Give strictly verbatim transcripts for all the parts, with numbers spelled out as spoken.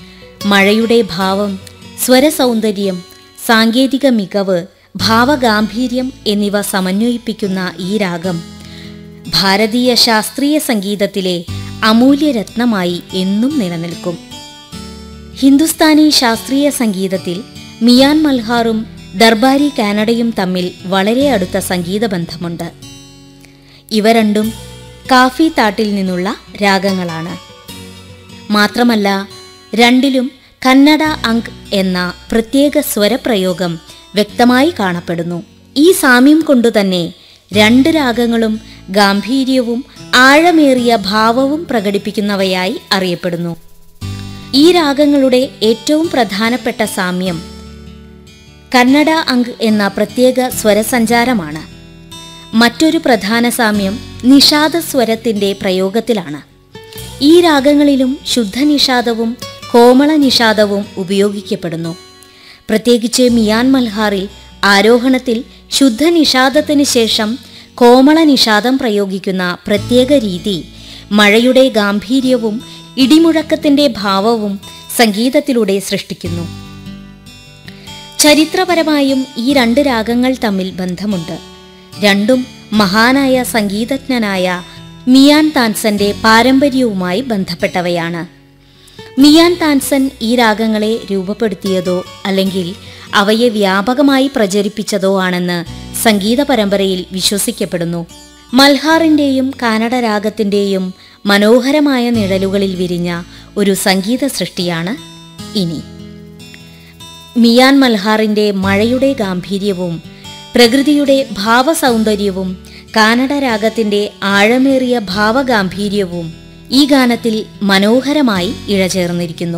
മഴയുടെ ഭാവം, സ്വരസൗന്ദര്യം, സാങ്കേതിക മികവ്, ഭാവഗാംഭീര്യം എന്നിവ സമന്വയിപ്പിക്കുന്ന ഈ രാഗം ഭാരതീയ ശാസ്ത്രീയ സംഗീതത്തിലെ അമൂല്യരത്നമായി എന്നും നിലനിൽക്കും. ഹിന്ദുസ്ഥാനി ശാസ്ത്രീയ സംഗീതത്തിൽ മിയാൻ മൽഹാറും ദർബാരി കാനഡയും തമ്മിൽ വളരെ അടുത്ത സംഗീത ബന്ധമുണ്ട്. ഇവ രണ്ടും കാഫി താട്ടിൽ നിന്നുള്ള രാഗങ്ങളാണ്. മാത്രമല്ല, രണ്ടിലും കന്നഡ അങ്ക് എന്ന പ്രത്യേക സ്വരപ്രയോഗം വ്യക്തമായി കാണപ്പെടുന്നു. ഈ സാമ്യം കൊണ്ടുതന്നെ രണ്ട് രാഗങ്ങളും ഗാംഭീര്യവും ആഴമേറിയ ഭാവവും പ്രകടിപ്പിക്കുന്നവയായി അറിയപ്പെടുന്നു. ഈ രാഗങ്ങളുടെ ഏറ്റവും പ്രധാനപ്പെട്ട സാമ്യം കന്നഡ അങ്ക് എന്ന പ്രത്യേക സ്വരസഞ്ചാരമാണ്. മറ്റൊരു പ്രധാന സാമ്യം നിഷാദ സ്വരത്തിന്റെ പ്രയോഗത്തിലാണ്. ഈ രാഗങ്ങളിലും ശുദ്ധനിഷാദവും കോമള നിഷാദവും ഉപയോഗിക്കപ്പെടുന്നു. പ്രത്യേകിച്ച് മിയാൻ മൽഹാറിൽ ആരോഹണത്തിൽ ശുദ്ധനിഷാദത്തിന് ശേഷം കോമള നിഷാദം പ്രയോഗിക്കുന്ന പ്രത്യേക രീതി മഴയുടെ ഗാംഭീര്യവും ഇടിമുഴക്കത്തിന്റെ ഭാവവും സംഗീതത്തിലൂടെ സൃഷ്ടിക്കുന്നു. ചരിത്രപരമായും ഈ രണ്ട് രാഗങ്ങൾ തമ്മിൽ ബന്ധമുണ്ട്. രണ്ടും മഹാനായ സംഗീതജ്ഞനായ മിയാൻ താൻസന്റെ പാരമ്പര്യവുമായി ബന്ധപ്പെട്ടവയാണ്. മിയാൻ താൻസൻ ഈ രാഗങ്ങളെ രൂപപ്പെടുത്തിയതോ അല്ലെങ്കിൽ അവയെ വ്യാപകമായി പ്രചരിപ്പിച്ചതോ ആണെന്ന് സംഗീത പരമ്പരയിൽ വിശ്വസിക്കപ്പെടുന്നു. മൽഹാറിന്റെയും കാനഡ രാഗത്തിന്റെയും മനോഹരമായ നിഴലുകളിൽ വിരിഞ്ഞ ഒരു സംഗീത സൃഷ്ടിയാണ് ഇനി. മിയാൻ മൽഹാറിന്റെ മഴയുടെ ഗാംഭീര്യവും പ്രകൃതിയുടെ ഭാവസൗന്ദര്യവും കാനഡ രാഗത്തിന്റെ ആഴമേറിയ ഭാവഗാംഭീര്യവും ഈ ഗാനത്തിൽ മനോഹരമായി ഇഴചേർന്നിരിക്കുന്നു.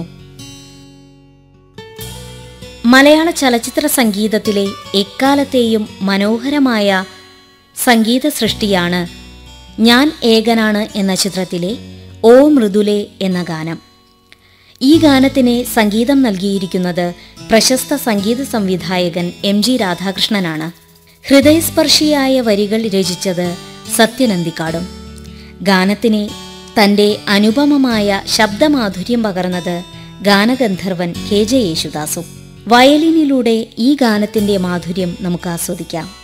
മലയാള ചലച്ചിത്ര സംഗീതത്തിലെ എക്കാലത്തെയും മനോഹരമായ സംഗീത സൃഷ്ടിയാണ് ഞാൻ ഏകനാണ് എന്ന ചിത്രത്തിലെ ഓ മൃദുലേ എന്ന ഗാനം. ഈ ഗാനത്തിന് സംഗീതം നൽകിയിരിക്കുന്നത് പ്രശസ്ത സംഗീത സംവിധായകൻ എം ജി രാധാകൃഷ്ണനാണ്. ഹൃദയസ്പർശിയായ വരികൾ രചിച്ചത് സത്യനന്ദിക്കാടും. ഗാനത്തിന് തന്റെ അനുപമമായ ശബ്ദമാധുര്യം പകർന്നത് ഗാനഗന്ധർവൻ കെ ജെ യേശുദാസും. വയലിനിലൂടെ ഈ ഗാനത്തിന്റെ മാധുര്യം നമുക്ക് ആസ്വദിക്കാം.